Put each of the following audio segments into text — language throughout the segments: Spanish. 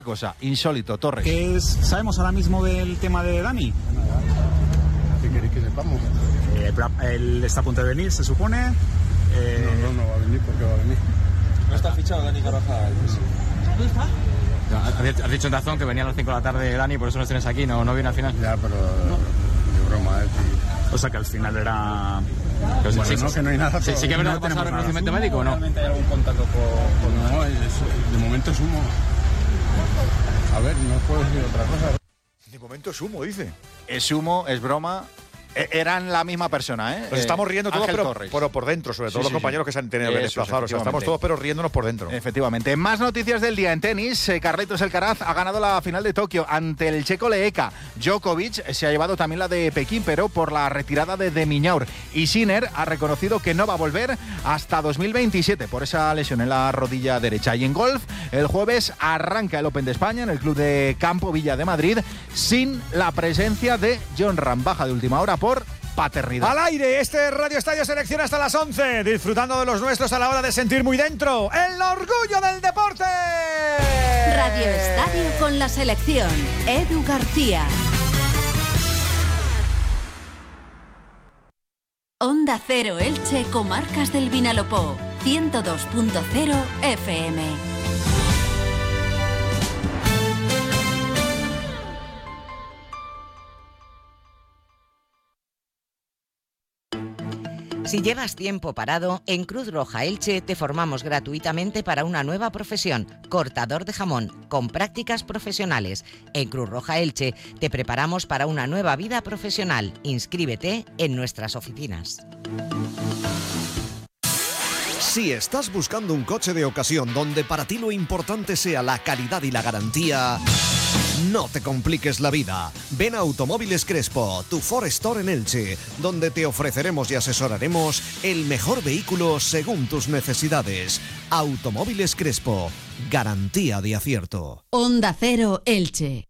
Cosa insólito, Torres. ¿Sabemos ahora mismo del tema de Dani? ¿Qué queréis que sepamos? Él está a punto de venir, se supone. No va a venir porque va a venir. ¿No está fichado Dani Carvajal? ¿Dónde está? Has dicho en razón que venía a las 5 de la tarde Dani, por eso nos tienes aquí, no viene al final. Ya, pero de broma, O sea que al final era... Pero bueno, sí, no, que no hay nada. Sí, que es verdad que pasa reconocimiento médico, ¿o no? ¿Realmente hay algún contacto con no, de momento es humo. A ver, no puedo decir otra cosa. De momento es humo, dice. Es humo, es broma. Eran la misma persona, ¿eh? Nos estamos riendo todos, pero por dentro, sobre todo Sí, los compañeros que se han tenido que desplazar. O sea, estamos todos pero riéndonos por dentro. Efectivamente. Más noticias del día en tenis. Carlitos Alcaraz ha ganado la final de Tokio ante el checo Leeka. Djokovic se ha llevado también la de Pekín, pero por la retirada de Minaur. Y Sinner ha reconocido que no va a volver hasta 2027 por esa lesión en la rodilla derecha. Y en golf, el jueves arranca el Open de España en el club de Campo Villa de Madrid sin la presencia de Jon Rahm. Baja de última hora por paternidad. Al aire, este Radio Estadio Selección hasta las 11, disfrutando de los nuestros a la hora de sentir muy dentro el orgullo del deporte. Radio Estadio con la selección. Edu García. Onda Cero Elche, Comarcas del Vinalopó, 102.0 FM. Si llevas tiempo parado, en Cruz Roja Elche te formamos gratuitamente para una nueva profesión, cortador de jamón, con prácticas profesionales. En Cruz Roja Elche te preparamos para una nueva vida profesional. Inscríbete en nuestras oficinas. Si estás buscando un coche de ocasión donde para ti lo importante sea la calidad y la garantía, no te compliques la vida. Ven a Automóviles Crespo, tu Ford Store en Elche, donde te ofreceremos y asesoraremos el mejor vehículo según tus necesidades. Automóviles Crespo, garantía de acierto. Onda Cero Elche.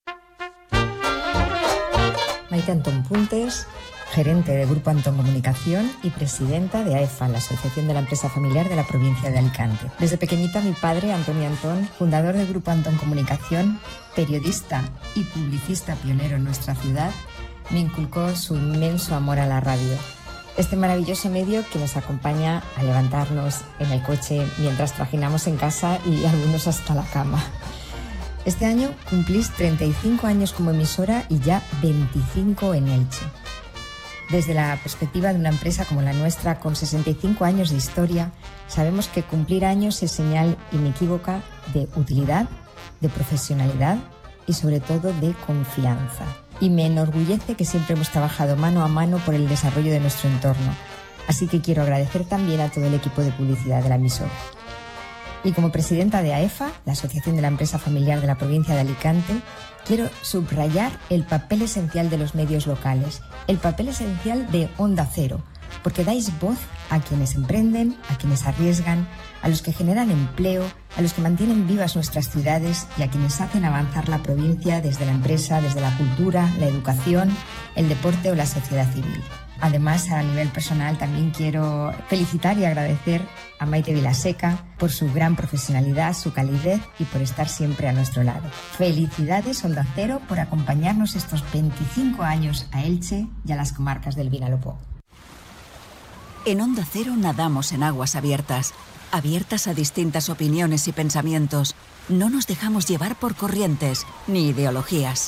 Maite Antón Puntes, gerente de Grupo Antón Comunicación y presidenta de AEFA, la Asociación de la Empresa Familiar de la provincia de Alicante. Desde pequeñita mi padre, Antonio Antón, fundador de Grupo Antón Comunicación, periodista y publicista pionero en nuestra ciudad, me inculcó su inmenso amor a la radio. Este maravilloso medio que nos acompaña a levantarnos en el coche mientras trajinamos en casa y algunos hasta la cama. Este año cumplís 35 años como emisora y ya 25 en Elche. Desde la perspectiva de una empresa como la nuestra, con 65 años de historia, sabemos que cumplir años es señal inequívoca de utilidad, de profesionalidad y sobre todo de confianza. Y me enorgullece que siempre hemos trabajado mano a mano por el desarrollo de nuestro entorno. Así que quiero agradecer también a todo el equipo de publicidad de la emisora. Y como presidenta de AEFA, la Asociación de la Empresa Familiar de la provincia de Alicante, quiero subrayar el papel esencial de los medios locales, el papel esencial de Onda Cero, porque dais voz a quienes emprenden, a quienes arriesgan, a los que generan empleo, a los que mantienen vivas nuestras ciudades y a quienes hacen avanzar la provincia desde la empresa, desde la cultura, la educación, el deporte o la sociedad civil. Además, a nivel personal, también quiero felicitar y agradecer a Maite Vilaseca por su gran profesionalidad, su calidez y por estar siempre a nuestro lado. Felicidades, Onda Cero, por acompañarnos estos 25 años a Elche y a las comarcas del Vinalopó. En Onda Cero nadamos en aguas abiertas, abiertas a distintas opiniones y pensamientos. No nos dejamos llevar por corrientes ni ideologías.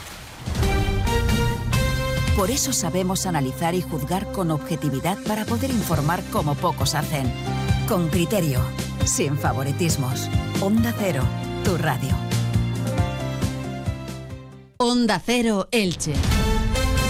Por eso sabemos analizar y juzgar con objetividad para poder informar como pocos hacen. Con criterio, sin favoritismos. Onda Cero, tu radio. Onda Cero Elche.